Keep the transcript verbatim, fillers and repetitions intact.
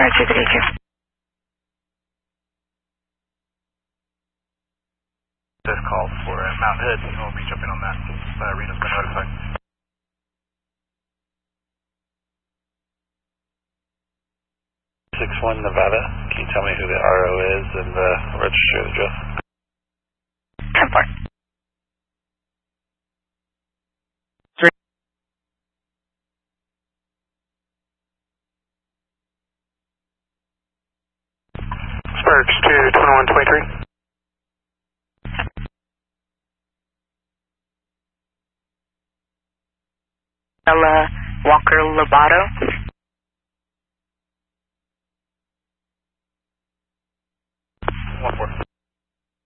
Roger, thank you. This call for uh, Mount Hood, we'll be jumping on that. Uh, Reno's been notified. six one Nevada, can you tell me who the R O is and the registered address? ten four. Sparks to twenty-one twenty-three. Ella Walker Lobato. one four.